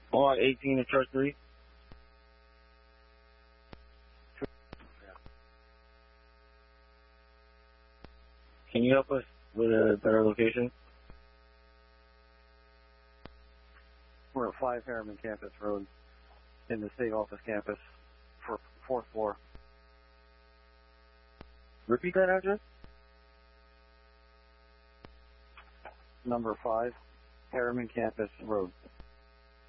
On 18 to Church 3. Can you help us with a better location? We're at 5 Harriman Campus Road in the State Office Campus, 4th floor. Repeat that address? Number 5 Harriman Campus Road.